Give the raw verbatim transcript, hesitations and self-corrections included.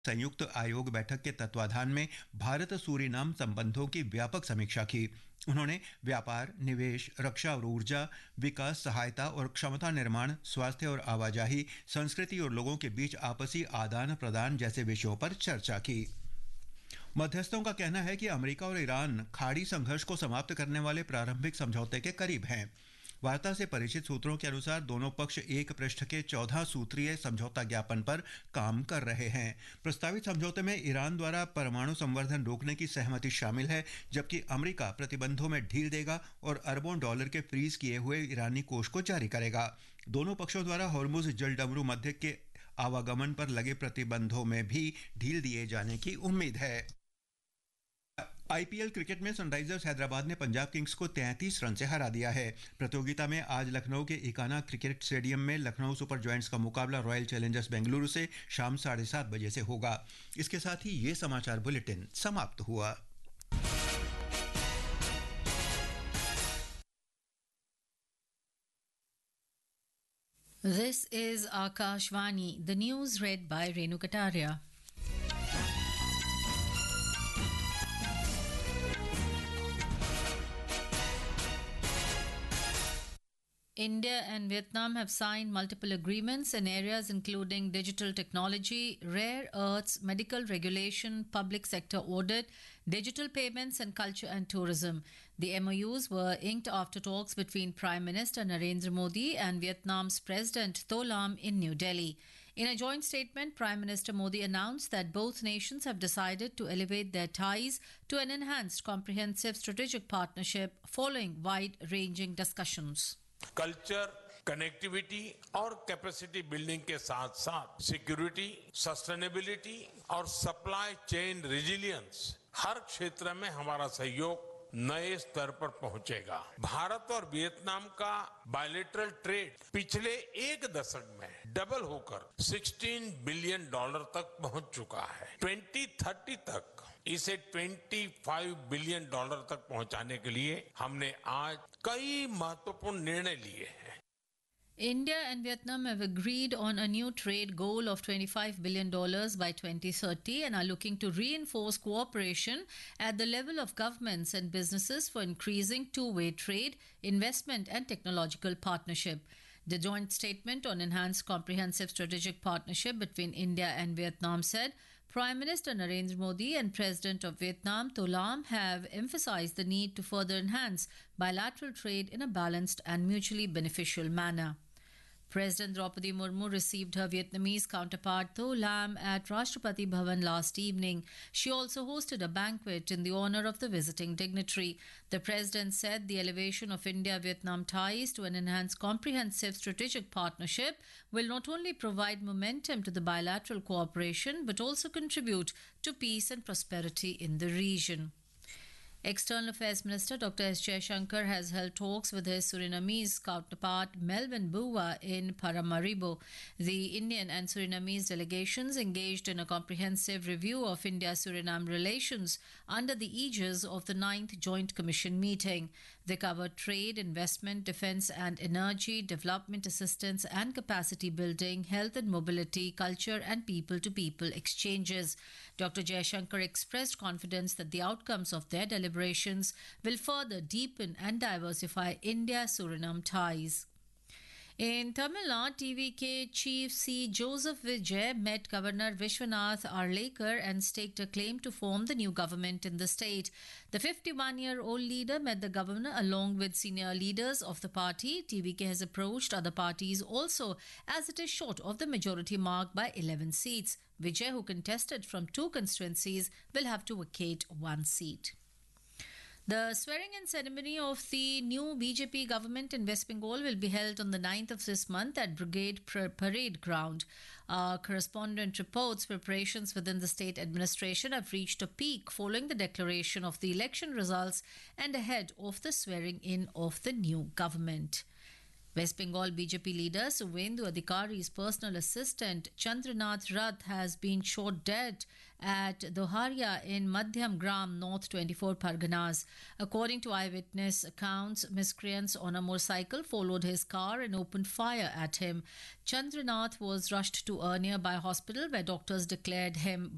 संयुक्त आयोग बैठक के तत्वाधान में भारत सूरीनाम संबंधों की व्यापक समीक्षा की। उन्होंने व्यापार, निवेश, रक्षा और ऊर्जा, विकास, सहायता और क्षमता निर्माण, स्वास्थ्य और आवाजाही, संस्कृति और लोगों के बीच आपसी आदान प्रदान जैसे विषयों पर चर्चा की। मध्यस्थों का कहना है कि अमेरिका और ईरान खाड़ी संघर्ष को समाप्त करने वाले प्रारंभिक समझौते के करीब हैं। वार्ता से परिचित सूत्रों के अनुसार दोनों पक्ष एक पृष्ठ के चौदह सूत्रीय समझौता ज्ञापन पर काम कर रहे हैं। प्रस्तावित समझौते में ईरान द्वारा परमाणु संवर्धन रोकने की सहमति शामिल है, जबकि अमेरिका प्रतिबंधों में ढील देगा और अरबों डॉलर के फ्रीज किए हुए ईरानी कोष को जारी करेगा। दोनों पक्षों द्वारा हॉर्मुज जलडमरू मध्य के आवागमन पर लगे प्रतिबंधों में भी ढील दिए जाने की उम्मीद है। आईपीएल क्रिकेट में सनराइजर्स हैदराबाद ने पंजाब किंग्स को तैंतीस रन से हरा दिया है। प्रतियोगिता में आज लखनऊ के इकाना क्रिकेट स्टेडियम में लखनऊ सुपर जॉयंट्स का मुकाबला रॉयल चैलेंजर्स बेंगलुरु से शाम साढ़े सात बजे से होगा। इसके साथ ही ये समाचार बुलेटिन समाप्त हुआ। This is Akashvani, the news read by Renu Kataria. India and Vietnam have signed multiple agreements in areas including digital technology, rare earths, medical regulation, public sector audit, digital payments, and culture and tourism. The M O Us were inked after talks between Prime Minister Narendra Modi and Vietnam's President Tho Lam in New Delhi. In a joint statement, Prime Minister Modi announced that both nations have decided to elevate their ties to an enhanced comprehensive strategic partnership following wide-ranging discussions. Culture, connectivity और capacity building के साथ साथ security, sustainability और supply chain resilience हर क्षेत्र में हमारा सहयोग नए स्तर पर पहुंचेगा। भारत और वियतनाम का बायलैटरल ट्रेड पिछले एक दशक में डबल होकर सोलह बिलियन डॉलर तक पहुंच चुका है। दो हज़ार तीस तक इसे पच्चीस बिलियन डॉलर तक पहुंचाने के लिए हमने आज कई महत्वपूर्ण निर्णय लिए हैं। India and Vietnam have agreed on a new trade goal of twenty-five billion dollars by twenty thirty and are looking to reinforce cooperation at the level of governments and businesses for increasing two-way trade, investment and technological partnership. The joint statement on enhanced comprehensive strategic partnership between India and Vietnam said Prime Minister Narendra Modi and President of Vietnam Tho Lam have emphasized the need to further enhance bilateral trade in a balanced and mutually beneficial manner. President Draupadi Murmu received her Vietnamese counterpart Tho Lam at Rashtrapati Bhavan last evening. She also hosted a banquet in the honor of the visiting dignitary. The president said the elevation of India-Vietnam ties to an enhanced comprehensive strategic partnership will not only provide momentum to the bilateral cooperation but also contribute to peace and prosperity in the region. External Affairs Minister Doctor S. Jaishankar has held talks with his Surinamese counterpart Melvin Bua in Paramaribo. The Indian and Surinamese delegations engaged in a comprehensive review of India-Suriname relations under the aegis of the ninth Joint Commission meeting. They covered trade, investment, defence and energy, development assistance and capacity building, health and mobility, culture and people-to-people exchanges. Doctor Jaishankar expressed confidence that the outcomes of their deliberations will further deepen and diversify India-Suriname ties. In Tamil Nadu, T V K Chief C. Joseph Vijay met Governor Vishwanath Arlekar and staked a claim to form the new government in the state. The fifty-one-year-old leader met the governor along with senior leaders of the party. T V K has approached other parties also, as it is short of the majority mark by eleven seats. Vijay, who contested from two constituencies, will have to vacate one seat. The swearing-in ceremony of the new B J P government in West Bengal will be held on the ninth of this month at Brigade Parade Ground. Our correspondent reports preparations within the state administration have reached a peak following the declaration of the election results and ahead of the swearing-in of the new government. West Bengal B J P leader Suvendu Adhikari's personal assistant Chandranath Rath has been shot dead at Doharia in Madhyam Gram, North twenty-four Parganas. According to eyewitness accounts, miscreants on a motorcycle followed his car and opened fire at him. Chandranath was rushed to a nearby hospital where doctors declared him